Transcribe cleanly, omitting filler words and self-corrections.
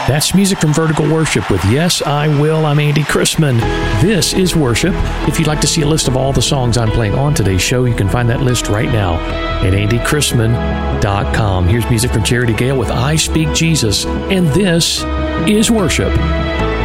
That's music from Vertical Worship with Yes, I Will. I'm Andy Chrisman. This is Worship. If you'd like to see a list of all the songs I'm playing on today's show, you can find that list right now at andychrisman.com. Here's music from Charity Gale with I Speak Jesus, and this is Worship.